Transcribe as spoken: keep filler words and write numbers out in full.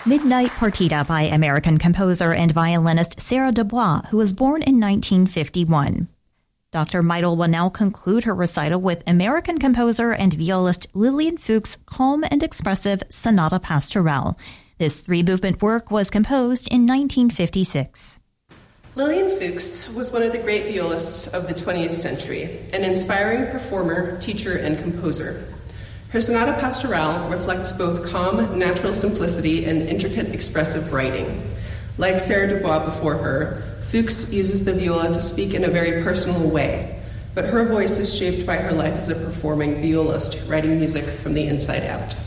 Midnight Partita by American composer and violinist Sarah Dubois, who was born in nineteen fifty-one. Doctor Meidel will now conclude her recital with American composer and violist Lillian Fuchs' calm and expressive Sonata Pastorale. This three-movement work was composed in nineteen fifty-six. Lillian Fuchs was one of the great violists of the twentieth century, an inspiring performer, teacher, and composer. Her Sonata Pastorale reflects both calm, natural simplicity and intricate, expressive writing. Like Sarah Dubois before her, Fuchs uses the viola to speak in a very personal way, but her voice is shaped by her life as a performing violist, writing music from the inside out.